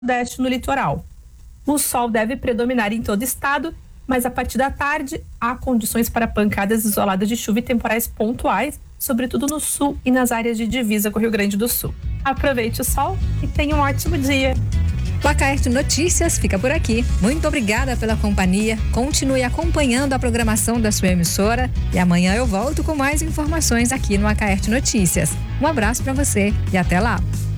Sudeste no litoral. O sol deve predominar em todo o estado, mas a partir da tarde há condições para pancadas isoladas de chuva e temporais pontuais, sobretudo no sul e nas áreas de divisa com o Rio Grande do Sul. Aproveite o sol e tenha um ótimo dia. O Acaerte Notícias fica por aqui. Muito obrigada pela companhia. Continue acompanhando a programação da sua emissora e amanhã eu volto com mais informações aqui no Acaerte Notícias. Um abraço para você e até lá.